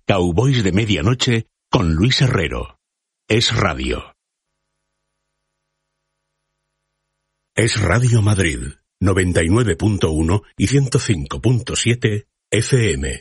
Cowboys de Medianoche con Luis Herrero. Es Radio. Es Radio Madrid, 99.1 y 105.7 FM.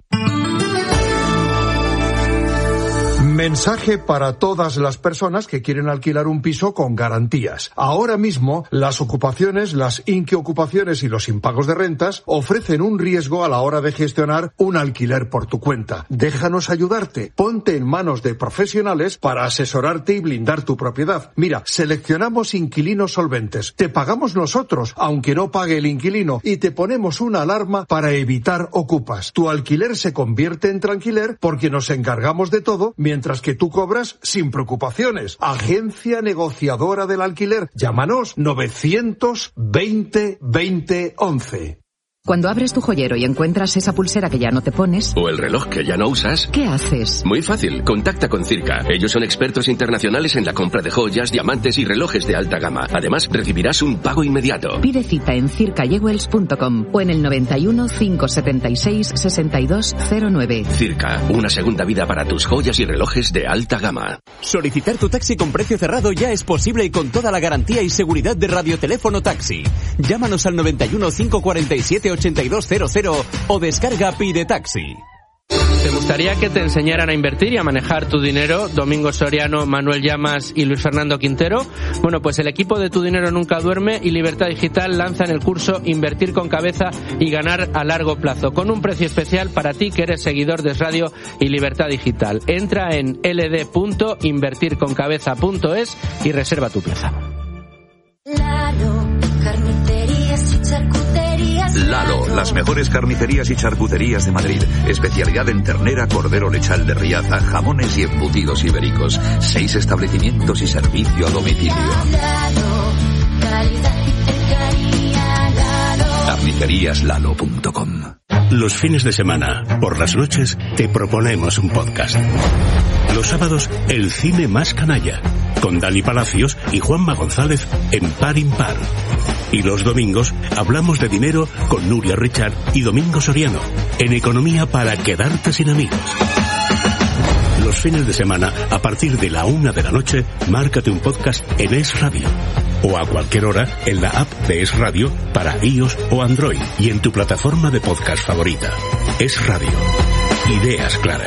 Mensaje para todas las personas que quieren alquilar un piso con garantías. Ahora mismo, las ocupaciones, las inquiocupaciones y los impagos de rentas ofrecen un riesgo a la hora de gestionar un alquiler por tu cuenta. Déjanos ayudarte. Ponte en manos de profesionales para asesorarte y blindar tu propiedad. Mira, seleccionamos inquilinos solventes. Te pagamos nosotros, aunque no pague el inquilino, y te ponemos una alarma para evitar ocupas. Tu alquiler se convierte en tranquiler porque nos encargamos de todo, mientras que tú cobras sin preocupaciones. Agencia negociadora del alquiler. Llámanos 920 20 11. Cuando abres tu joyero y encuentras esa pulsera que ya no te pones... O el reloj que ya no usas... ¿Qué haces? Muy fácil, contacta con Circa. Ellos son expertos internacionales en la compra de joyas, diamantes y relojes de alta gama. Además, recibirás un pago inmediato. Pide cita en circajewels.com o en el 91 576 6209. Circa, una segunda vida para tus joyas y relojes de alta gama. Solicitar tu taxi con precio cerrado ya es posible y con toda la garantía y seguridad de Radioteléfono Taxi. Llámanos al 91 547 8200 o descarga Pide Taxi. ¿Te gustaría que te enseñaran a invertir y a manejar tu dinero? Domingo Soriano, Manuel Llamas y Luis Fernando Quintero. Bueno, pues el equipo de Tu Dinero Nunca Duerme y Libertad Digital lanzan el curso Invertir con Cabeza y Ganar a Largo Plazo, con un precio especial para ti que eres seguidor de Radio y Libertad Digital. Entra en ld.invertirconcabeza.es y reserva tu plaza. Lalo, las mejores carnicerías y charcuterías de Madrid. Especialidad en ternera, cordero lechal de Riaza, jamones y embutidos ibéricos. 6 establecimientos y servicio a domicilio. Carniceríaslalo.com. Los fines de semana, por las noches, te proponemos un podcast. Los sábados, el cine más canalla, con Dani Palacios y Juanma González en Par Impar. Y los domingos hablamos de dinero con Nuria Richard y Domingo Soriano, en Economía para quedarte sin amigos. Los fines de semana, a partir de la 1 de la noche, márcate un podcast en Es Radio. O a cualquier hora en la app de Es Radio para iOS o Android y en tu plataforma de podcast favorita. Es Radio. Ideas claras.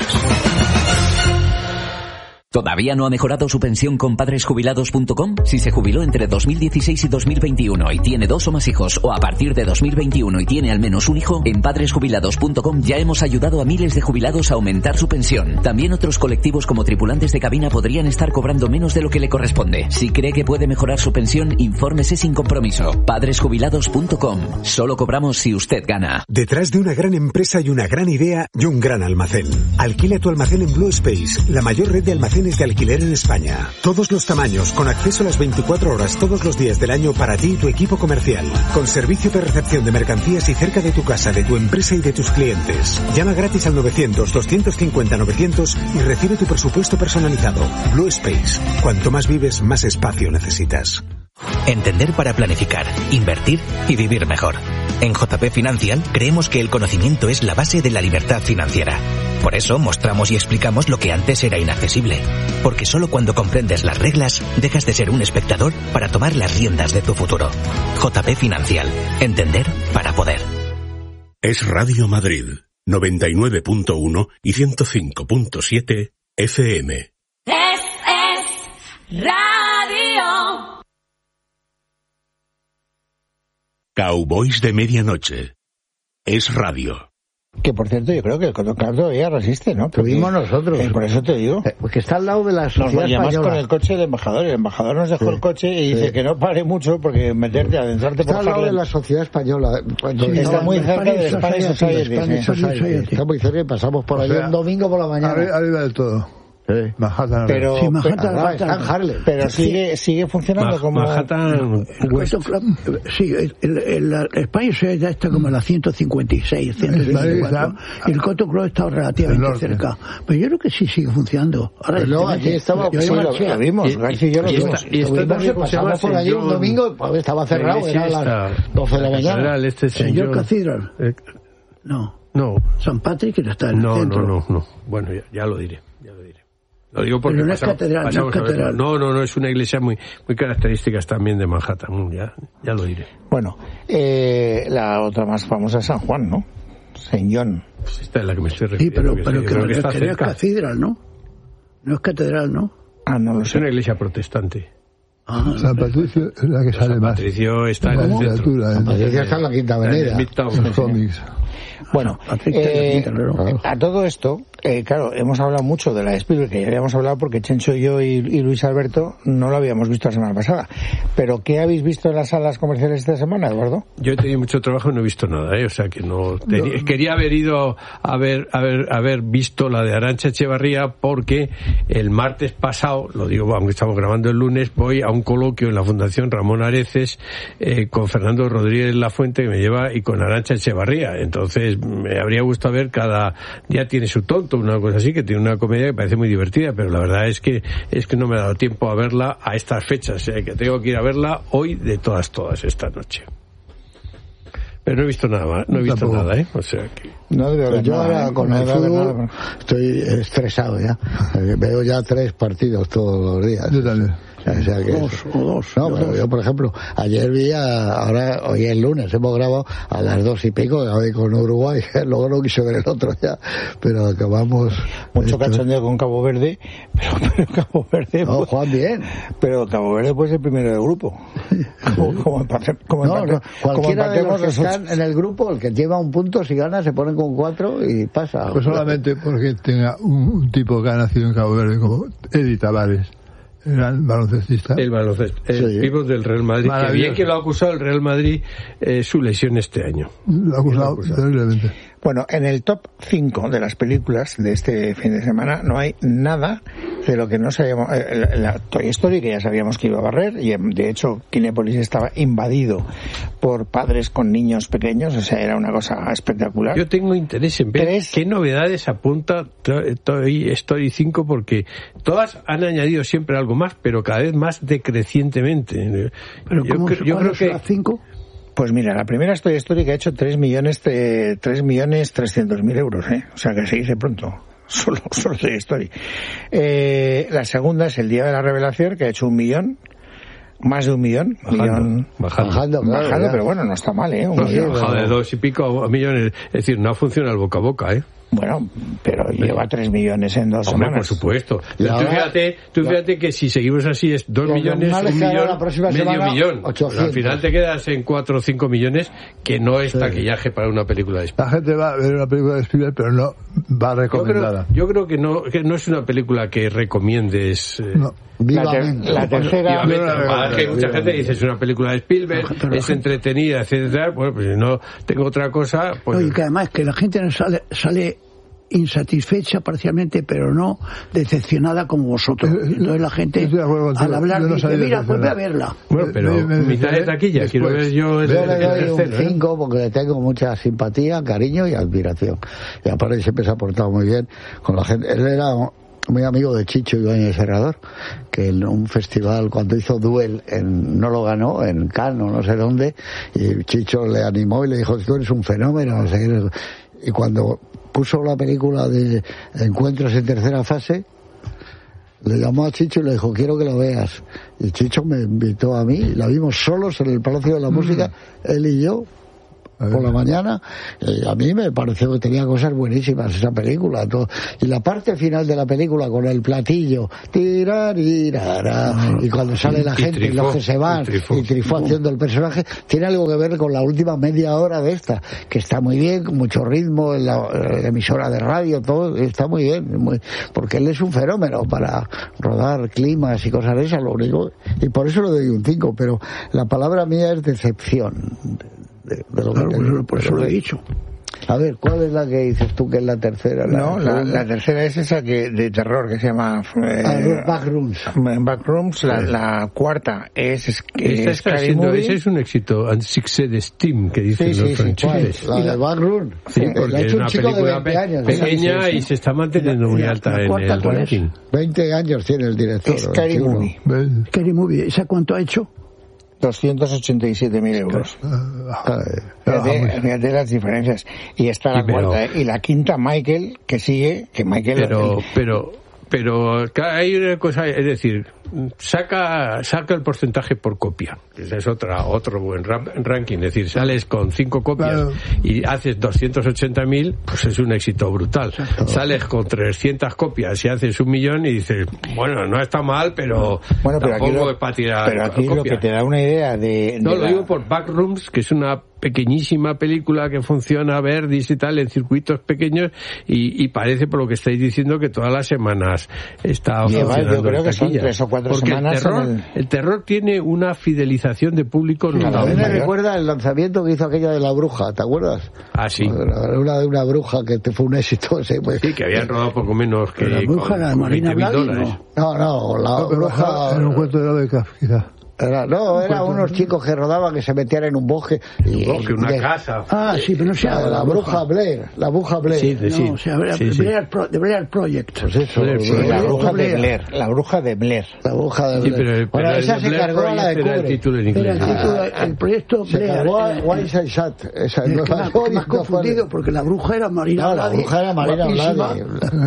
¿Todavía no ha mejorado su pensión con padresjubilados.com? Si se jubiló entre 2016 y 2021 y tiene 2 o más hijos, o a partir de 2021 y tiene al menos un hijo, en padresjubilados.com ya hemos ayudado a miles de jubilados a aumentar su pensión. También otros colectivos como tripulantes de cabina podrían estar cobrando menos de lo que le corresponde. Si cree que puede mejorar su pensión, infórmese sin compromiso. Padresjubilados.com. Solo cobramos si usted gana. Detrás de una gran empresa hay una gran idea y un gran almacén. Alquila tu almacén en Blue Space, la mayor red de almacenes de alquiler en España. Todos los tamaños, con acceso a las 24 horas todos los días del año para ti y tu equipo comercial. Con servicio de recepción de mercancías y cerca de tu casa, de tu empresa y de tus clientes. Llama gratis al 900-250-900 y recibe tu presupuesto personalizado. Blue Space. Cuanto más vives, más espacio necesitas. Entender para planificar, invertir y vivir mejor. En JP Financial creemos que el conocimiento es la base de la libertad financiera. Por eso mostramos y explicamos lo que antes era inaccesible. Porque solo cuando comprendes las reglas, dejas de ser un espectador para tomar las riendas de tu futuro. JP Financial. Entender para poder. Es Radio Madrid, 99.1 y 105.7 FM. Es Radio. Cowboys de Medianoche. Es Radio. Que por cierto, yo creo que el Cotoclar todavía resiste, ¿no? Lo vimos nosotros. Por eso te digo. Porque está al lado de la sociedad española. Nos con el coche del embajador. El embajador nos dejó el coche y dice que no pare mucho porque adentrarte por Está al lado de la sociedad española. Está muy cerca de Spanish Society. Está muy cerca y pasamos por ahí un domingo por la mañana. Arriba del todo. Manhattan. Pero, sí, Manhattan está en Harlem. Pero sigue funcionando como Manhattan West. Sí, el España ya está como a la 156, 154. Y el Cotton Club está relativamente cerca. Pero yo creo que sí sigue funcionando. Ahora no, aquí estaba, lo vimos. García y yo lo vimos. Pasamos por allí un domingo, estaba cerrado, era a las 12 de la mañana. Señor Cathedral. No. No. San Patrick no está en el centro. No. Bueno, ya lo diré. Lo digo porque pero no es catedral, No, es una iglesia muy característica también de Manhattan. Ya lo diré. Bueno, la otra más famosa es San Juan, ¿no? Saint John. Pues esta es la que me estoy refiriendo. Sí, pero que está cerca. Es catedral, ¿no? No es catedral, ¿no? No lo sé. Es una iglesia protestante. San Patricio es la que sale San más. Patricio está en el centro. San Patricio está en la Quinta Avenida. Los cómics. Bueno, a todo esto, claro, hemos hablado mucho de la de Spielberg, que ya habíamos hablado porque Chencho y yo y Luis Alberto no lo habíamos visto la semana pasada. Pero ¿qué habéis visto en las salas comerciales esta semana, Eduardo? Yo he tenido mucho trabajo y no he visto nada, o sea que no. Quería haber ido a haber visto la de Arantxa Echevarría, porque el martes pasado, lo digo aunque estamos grabando el lunes, voy a un coloquio en la Fundación Ramón Areces con Fernando Rodríguez Lafuente, que me lleva, y con Arantxa Echevarría. Entonces me habría gustado ver, cada día tiene su tonto, una cosa así, que tiene una comedia que parece muy divertida, pero la verdad es que no me ha dado tiempo a verla a estas fechas, que tengo que ir a verla hoy de todas esta noche. Pero no he visto nada más, nada, o sea que... No debe haber. Yo ahora con el fútbol estoy estresado ya. Veo ya 3 partidos todos los días. Yo también. O sea que, dos. No, pero yo, por ejemplo, ayer vi hoy es lunes, hemos grabado a las 2:00 hoy con Uruguay, luego no quiso ver el otro ya, pero acabamos... Mucho cachondeo con Cabo Verde, pero Cabo Verde... No, Juan, bien. Pero Cabo Verde puede ser primero del grupo. Cualquiera de los que están en el grupo, el que lleva un punto, si gana, se ponen con 4 y pasa. Pues solamente porque tenga un tipo que ha nacido en Cabo Verde como Eddie Tavares. Gran baloncestista. El pívot del Real Madrid. Que bien que lo ha acusado el Real Madrid su lesión este año. Lo ha acusado terriblemente. Bueno, en el top 5 de las películas de este fin de semana no hay nada de lo que no sabíamos. La Toy Story, que ya sabíamos que iba a barrer, y de hecho Kinépolis estaba invadido por padres con niños pequeños, o sea, era una cosa espectacular. Yo tengo interés en ver qué novedades apunta Toy Story 5, porque todas han añadido siempre algo más, pero cada vez más decrecientemente. Pero yo creo que las 5. Pues mira, la primera es Toy Story, que ha hecho 3.300.000 euros, o sea que se dice pronto. Solo Toy Story. La segunda es El Día de la Revelación, que ha hecho 1 millón. Más de 1 millón. Bajando, pero bueno, no está mal, Bajado de 2 y pico millones. Es decir, no funciona el boca a boca, Bueno, pero lleva 3 millones en 2 semanas. Por supuesto. Tú fíjate que si seguimos así es 2 millones, 1 millón, medio millón. 800. Al final te quedas en 4 o 5 millones, que no es taquillaje para una película de Spielberg. La gente va a ver una película de Spielberg, pero no va recomendada. Yo creo que no es una película que recomiendes. No. La tercera... que mucha gente dice es una película de Spielberg, es entretenida, etcétera. Bueno, pues si no tengo otra cosa... Pues... Y que además que la gente no sale insatisfecha parcialmente, pero no decepcionada como vosotros. Entonces la gente, al hablar, dice, mira, vuelve a verla. Bueno, pero mitad de taquilla, después, quiero ver yo... Yo le doy un 5 porque le tengo mucha simpatía, cariño y admiración. Y aparte siempre se ha portado muy bien con la gente. Él era muy amigo de Chicho Ibáñez Serrador, que en un festival, cuando hizo Duel, no lo ganó, en Cannes o no sé dónde, y Chicho le animó y le dijo, tú eres un fenómeno, no sé qué. Y cuando puso la película de Encuentros en tercera fase, le llamó a Chicho y le dijo, quiero que lo veas. Y Chicho me invitó a mí, la vimos solos en el Palacio de la Música, él y yo, por la mañana. A mí me pareció que tenía cosas buenísimas esa película, todo. Y la parte final de la película con el platillo, y cuando sale la gente y los que se van, y Trifó haciendo el personaje, tiene algo que ver con la última media hora de esta, que está muy bien, con mucho ritmo en la emisora de radio, todo está muy bien, porque él es un fenómeno para rodar climas y cosas de esas, lo único, y por eso le doy un 5, pero la palabra mía es decepción. De lo claro, por eso lo he dicho. A ver, ¿cuál es la que dices tú que es la tercera? La tercera es esa de terror que se llama Backrooms. Backrooms. La cuarta es Scary Movie. Ese es un éxito, un succès de Steam, que dicen los franceses. La de Backrooms. Sí, porque es una película pequeña y se está manteniendo muy alta en el ranking. 20 años tiene el director. Scary Movie. ¿Esa cuánto ha hecho? 287.000 euros. Fíjate las diferencias. Y está la cuarta, y la quinta, Michael, que sigue, que Michael... Pero hay una cosa, es decir, saca el porcentaje por copia. Ese es otro buen ranking. Es decir, sales con 5 copias y haces 280.000, pues es un éxito brutal. Exacto. Sales con 300 copias y haces 1 millón y dices, bueno, no está mal, pero tampoco es para tirar. Pero aquí lo que te da una idea de... No, lo digo por Backrooms, que es una pequeñísima película que funciona Verdis y tal en circuitos pequeños y parece, por lo que estáis diciendo, que todas las semanas está funcionando. Yo creo que son 3 o 4 semanas. El terror tiene una fidelización de público notable. A mí me recuerda el lanzamiento que hizo aquella de La Bruja, ¿te acuerdas? Ah, sí. Una de una bruja que fue un éxito ese. Pues. Sí, que habían rodado poco menos que La Bruja, la de Marina Bladi, No, La Bruja... En un cuento de la beca, quizás. Era unos chicos que rodaban que se metían en un bosque. Una casa. Ah, sí, pero no sea la bruja Blair. La bruja Blair. Sí, o sea, Blair Project. Pues eso. La bruja de Blair. La bruja de Blair. La bruja de Blair. Pero esa se cargó a la de Kubrick. El título en inglés. El proyecto se Blair. cargó a Wise and Shat. Esa es más confundido porque la bruja era Marina Bladi. La bruja era Marina Bladi.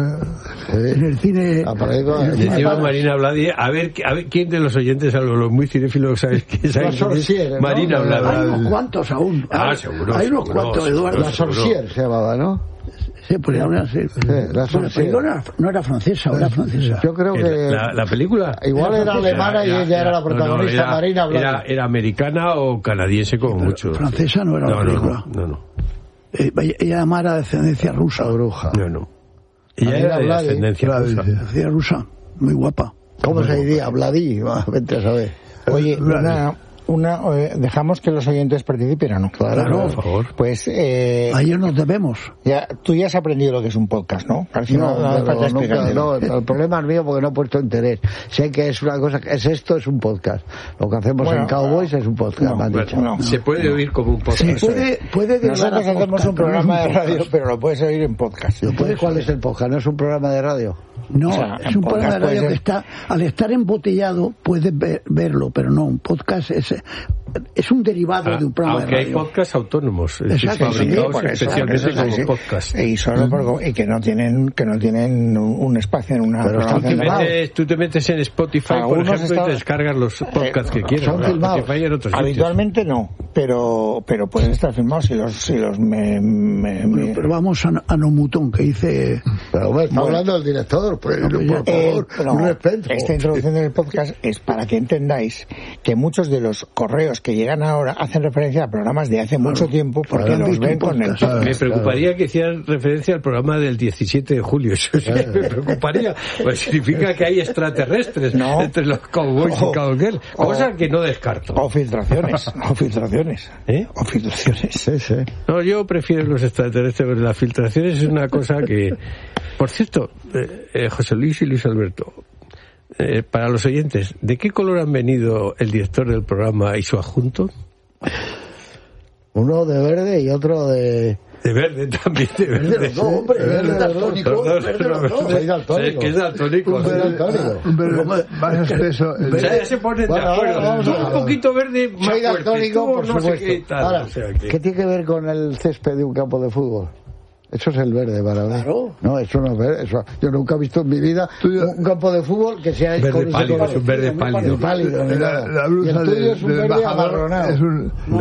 En el cine. Decía Marina Bladi. A ver quién de los oyentes, a los muy cinéfilos, sabes que La Sorcier, Marina Bladi. Hay unos cuantos aún. Seguro. Hay unos cuantos, Eduardo. La Sorcier se llamaba, ¿no? Sí, pues la Sorcier. No era francesa, era francesa. Yo creo que... ¿La película? Igual era alemana y ella era la protagonista, Marina Bladi. Era americana o canadiense como mucho. Francesa no era la película. No. Ella era de descendencia rusa. La bruja. No. Ella era de descendencia rusa. Descendencia rusa, muy guapa. ¿Cómo se diría? Bladi, vente a saber. Oye, dejamos que los oyentes participen, ¿no? Claro, por favor. Pues a ellos nos debemos. Tú ya has aprendido lo que es un podcast, ¿no? No, el problema es mío porque no he puesto interés. Sé que es una cosa, es un podcast. Lo que hacemos en Cowboys es un podcast, me han dicho. Se puede oír como un podcast. Nosotros hacemos un programa de radio, pero lo puedes oír en podcast. ¿Cuál es el podcast? ¿No es un programa de radio? No, es un programa de radio que está, al estar embotellado puedes verlo, pero no, un podcast es un derivado de un programa de radio. Aunque hay podcasts autónomos, fabricados especialmente como podcast. Y que no tienen un espacio en una programación. Tú te metes en Spotify, por ejemplo, y te descargas los podcasts que quieras. Son filmados. Habitualmente no, pero pueden estar filmados si los pero vamos a Nomutón, que dice... Pero está hablando del director, por favor, un respeto. Esta introducción del podcast es para que entendáis que muchos de los correos que llegan ahora hacen referencia a programas de hace mucho tiempo porque los ven con el podcast. Me preocuparía que hicieran referencia al programa del 17 de julio. Eso sí me preocuparía. Pues significa que hay extraterrestres entre los cowboys y cowgirls. Cosa que no descarto. O filtraciones. O filtraciones. Sí. No, yo prefiero los extraterrestres, pero las filtraciones es una cosa que... Por cierto, José Luis y Luis Alberto, para los oyentes, ¿de qué color han venido el director del programa y su adjunto? Uno de verde y otro de... De verde también, de verde. No, hombre, verde daltónico. Soy daltónico. ¿Qué es daltónico? Un verde más espeso. Ya se ponen de acuerdo. Un poquito verde más fuerte. Soy daltónico, por supuesto. Ahora, ¿qué tiene que ver con el césped de un campo de fútbol? Eso es el verde para mí. Claro. No, eso no es verde. Yo nunca he visto en mi vida un campo de fútbol que sea verde pálido, es un verde pálido. La blusa y el tuyo es un verde amarronado. Es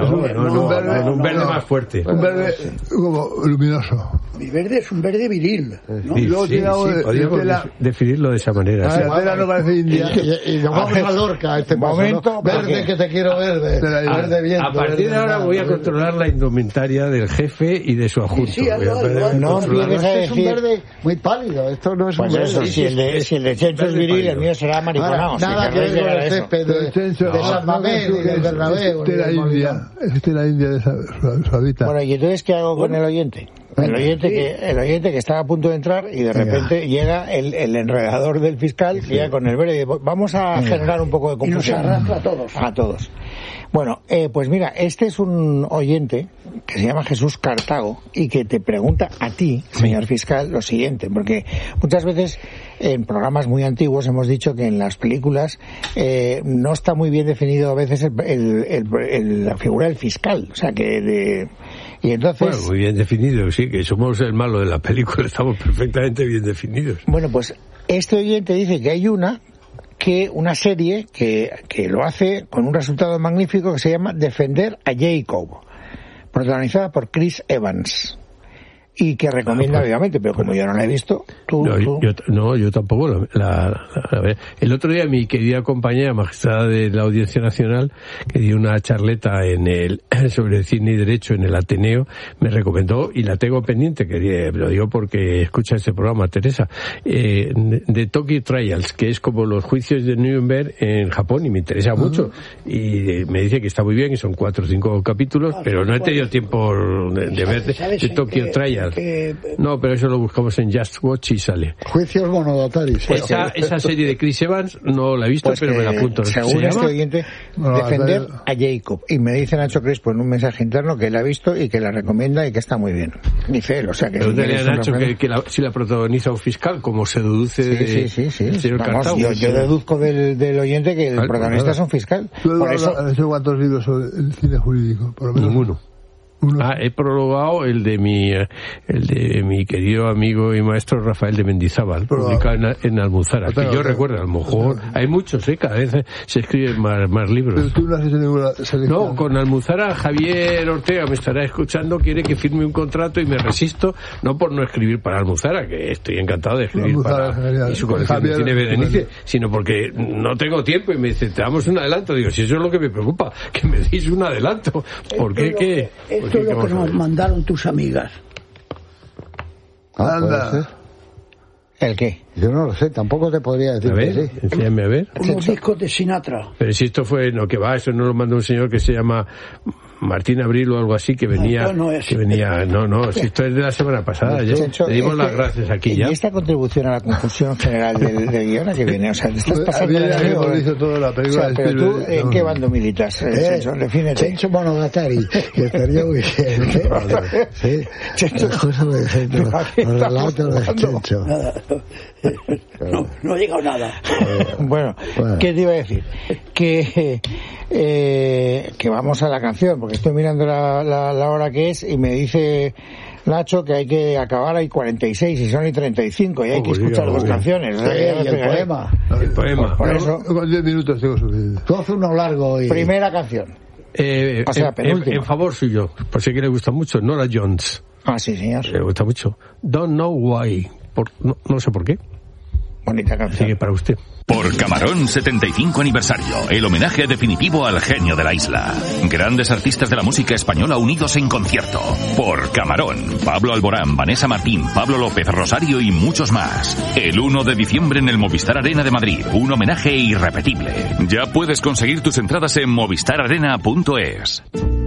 un verde más fuerte. Un verde como luminoso. Mi verde es un verde viril, ¿no? Sí, podríamos definirlo de esa manera. La tela no parece india. Y nos vamos a Lorca a este momento. Verde que te quiero verde. Verde viento. A partir de ahora voy a controlar la indumentaria del jefe y de su adjunto. No empieces a decir... Es un verde muy pálido, esto no es un verde. Eso, si el de Chencho es viril, el mío será mariconado. Nada que ver con el césped de San Mamés y del Bernabéu. Es de la India de su hábitat. Bueno, ¿y entonces qué hago con el oyente? El oyente que estaba a punto de entrar y de repente llega el enredador del fiscal, llega con el verde y vamos a generar un poco de confusión. Y nos arrastra a todos. Bueno, pues mira, este es un oyente que se llama Jesús Cartago y que te pregunta a ti, señor fiscal, lo siguiente, porque muchas veces en programas muy antiguos hemos dicho que en las películas no está muy bien definido a veces la figura del fiscal, o sea que y entonces... Bueno, muy bien definido, sí, que somos el malo de la película, estamos perfectamente bien definidos. Bueno, pues este oyente dice que hay una serie que lo hace con un resultado magnífico que se llama Defender a Jacob, protagonizada por Chris Evans, y que recomienda obviamente, pero como yo no la he visto, yo tampoco. A ver, el otro día mi querida compañera, magistrada de la Audiencia Nacional, que dio una charleta sobre cine y derecho en el Ateneo, me recomendó, y la tengo pendiente, que lo digo porque escucha este programa, Teresa, de Tokyo Trials, que es como los juicios de Nuremberg en Japón, y me interesa mucho, y me dice que está muy bien, y son 4 o 5 capítulos, pero no he tenido tiempo de ver de Tokyo Trials. No, pero eso lo buscamos en Just Watch y sale. Juicios monogatarios. Esa serie de Chris Evans no la he visto, pero me la apunto. Según este oyente, Defender a Jacob. Y me dice Nacho Crespo en un mensaje interno que la ha visto y que la recomienda y que está muy bien. Dice él, o sea que... Pero si Nacho si la protagoniza un fiscal, como se deduce del señor Cartago. Yo deduzco del oyente que el protagonista es un fiscal. Por eso... ¿Has hecho cuántos libros sobre el cine jurídico? Por lo menos. Ninguno. He prologado el de mi querido amigo y maestro Rafael de Mendizábal, publicado en Almuzara, que yo recuerdo, a lo mejor hay muchos, cada vez se escriben más libros. Pero tú no has hecho ninguna selección. No, con Almuzara Javier Ortega me estará escuchando, quiere que firme un contrato y me resisto, no por no escribir para Almuzara, que estoy encantado de escribir para y su colección de cine Berenice, sino porque no tengo tiempo, y me dice, te damos un adelanto. Digo, si eso es lo que me preocupa, que me deis un adelanto. ¿Por qué? Esto es lo que nos mandaron tus amigas. Anda. ¿El qué? Yo no lo sé, tampoco te podría decir. A ver, que sí. Enséñame a ver. Unos discos de Sinatra. Pero si esto fue, no, que va, eso no lo mandó un señor que se llama Martín Abril o algo así, que venía, si esto es de la semana pasada, ya le dimos las gracias aquí ya. ¿Y esta contribución a la confusión general del guión a que viene? O sea, ¿te estás pasando la película? O sea, pero tú, ¿en qué bando militas, Chencho? Defínete. Chencho Monogatari, que estaría muy bien. Sí, los relatos de Chencho. No ha llegado nada. Bueno, ¿qué te iba a decir? Que vamos a la canción, porque estoy mirando la hora que es y me dice Nacho que hay que acabar, hay 46 y son y 35 y hay que escuchar dos canciones. El poema. Por eso, con 10 minutos tengo suficiente. Tú haces uno largo y... Primera canción. En favor suyo, por si que le gusta mucho, Nora Jones. Ah, sí, señor. Le gusta mucho. Don't know why. No sé por qué. Bonita canción. Sigue para usted. Por Camarón 75 aniversario, el homenaje definitivo al genio de la isla. Grandes artistas de la música española unidos en concierto. Por Camarón, Pablo Alborán, Vanessa Martín, Pablo López, Rosario y muchos más. El 1 de diciembre en el Movistar Arena de Madrid, un homenaje irrepetible. Ya puedes conseguir tus entradas en movistararena.es.